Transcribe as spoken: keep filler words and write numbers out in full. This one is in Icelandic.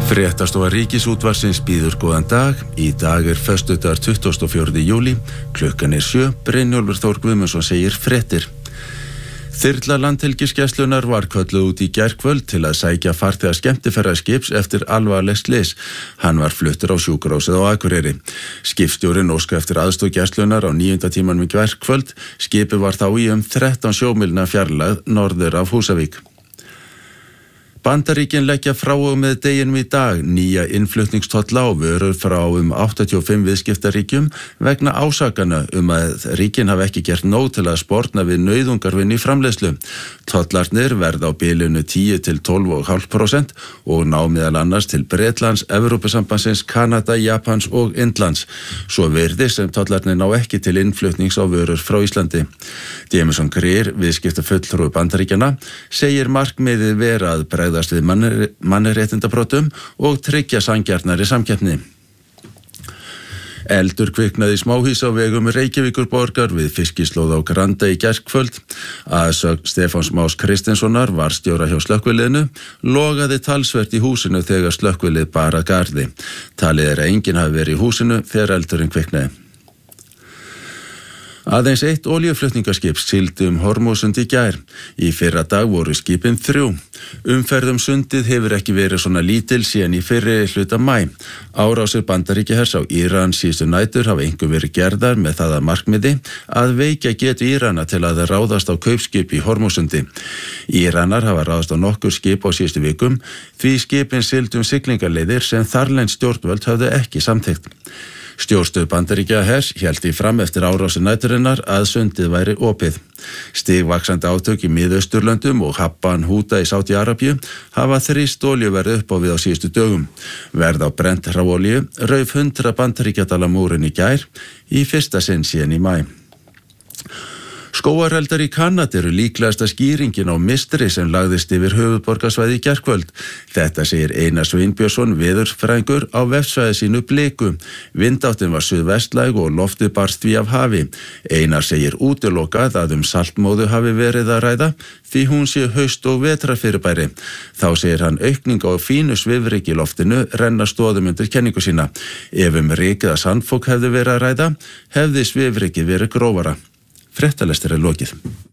Fréttastofa Ríkisútvarpsins býður góðan dag. Í dag er föstudagur tuttugasta og fjórða júlí. Klukkan er sjö. Brynjólfur Þór Guðmundsson segir fréttir. Þyrla Landhelgisgæslunnar var kölluð út í gærkvöld til að sækja farþega skemmtiferðaskips eftir alvarlegt slys. Hann var fluttur á sjúkrahúsið á Akureyri. Skipstjórinn óskaði eftir aðstoð Gæslunnar á níunda tímanum í gærkvöld. Skipið var þá í um þrettán sjómílna fjarlægð norður af Húsavík. Bandaríkin leggja frá og með deginum í dag nýja innflutningstolla á vörur frá um áttatíu og fimm viðskiptaríkjum vegna ásakana um að ríkin hafi ekki gert nóg til að sporna við nauðungarvinnu í framleiðslu. Tollarnir verða á bilinu tíu til tólf komma fimm prósent og ná meðal annars til Bretlands, Evrópusambandsins, Kanada, Japans og Indlands. Svo virðist sem tollarnir ná ekki til innflutnings á vörur frá Íslandi. Jameson Greer, viðskiptafulltrúi Bandaríkjanna, segir markmiðið vera að bregðast við mannréttindabrotum og tryggja sanngjarnari samkeppni. Eldur kviknaði í smáhús á vegum Reykjavíkurborgar við fiskislóð á Granda í gærkvöld. Að sögn Stefáns Más Kristinssonar, varðstjóra hjá slökkviliðinu, logaði talsvert í húsinu þegar slökkvilið bar að garði. Talið er að enginn hafi verið í húsinu þegar eldurinn kviknaði. Aðeins eitt olíuflutningaskip sigldi um Hormúsund í gær. Í fyrra dag voru skipin þrjú. Umferð um sundið hefur ekki verið svona lítil síðan í fyrri hluta maí. Árásir Bandaríkjahers á Íran síðustu nætur hafa einkum verið gerðar með það að markmiði að veikja getu Írana til að þeir ráðast á kaupskip í Hormúsundi. Íranar hafa ráðast á nokkur skip á síðustu vikum því skipin sigldu um siglingaleiðir sem þarlend stjórnvöld höfðu ekki samþykkt. Stjórnstöð Bandaríkjahers hélt því fram eftir árásir næturinnar að sundið væri opið. Stigvaxandi átök í Miðausturlöndum og Habban Húta í Sádi-Arabíu hafa þrýst olíuverð upp á við á síðustu dögum. Verð á brennt hráolíu rauf hundrað bandaríkjadala múrin í gær í fyrsta sinn síðan í maí. Skógareldar í Kanada eru líklegasta skýringin á mistri sem lagðist yfir höfuðborgarsvæði í gærkvöld. Þetta segir Einar Sveinbjörnsson, veðurfræðingur, á vefsvæði sínu Bliku. Vindáttin var suðvestlæg og loftið barst því af hafi. Einar segir útilokað að um saltmóðu hafi verið að ræða því hún sé haust- og vetrarfyrirbæri. Þá segir hann aukning á fínu svifryki í loftinu renna stoðum undir kenningu sína. Ef um rykið að sandfok hefði verið að ræða, hefði svifrykið verið grófara. Fréttalestur er lokið.